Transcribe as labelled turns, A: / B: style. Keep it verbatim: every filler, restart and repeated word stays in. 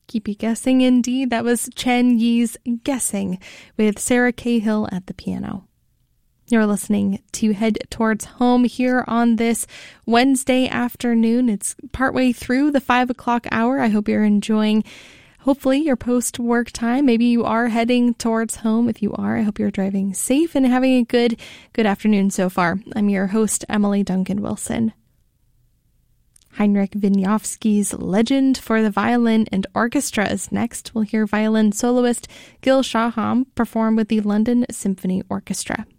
A: Keep you guessing indeed. That was Chen Yi's Guessing with Sarah Cahill at the piano. You're listening to Head Towards Home here on this Wednesday afternoon. It's partway through the five o'clock hour. I hope you're enjoying, hopefully, your post-work time. Maybe you are heading towards home. If you are, I hope you're driving safe and having a good, good afternoon so far. I'm your host, Emily Duncan Wilson. Heinrich Wieniawski's Legend for the Violin and Orchestra is next. We'll hear violin soloist Gil Shaham perform with the London Symphony Orchestra.